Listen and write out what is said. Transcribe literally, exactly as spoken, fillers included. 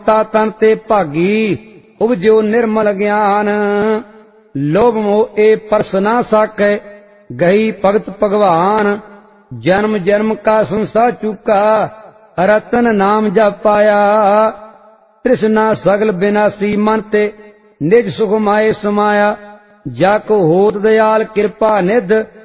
ਤਾ ਤਨ ਤੇ ਭਾਗੀ ਉਪਜਿਓ ਨਿਰਮਲ ਗਿਆਨ। ਲੋਭ ਮੋਹ ਇਹ ਪਰਸ ਨਾ ਸਾਕੈ ਗਈ ਭਗਤ ਭਗਵਾਨ। ਜਨਮ ਜਨਮ ਕਾ ਸੰਸਾ ਚੁਕਾ ਰਤਨ ਨਾਮ ਜਪਾਇਆ। ਤ੍ਰਿਸ਼ਨਾ ਸਗਲ ਬਿਨਾਸੀ ਮਨ ਤੇ ਨਿਜ ਸੁਖ ਮਾਏ ਸਮਾਇਆ। ਜਾ ਕੋ ਹੋਤ ਦਇਆਲ ਕਿਰਪਾ ਨਿਧ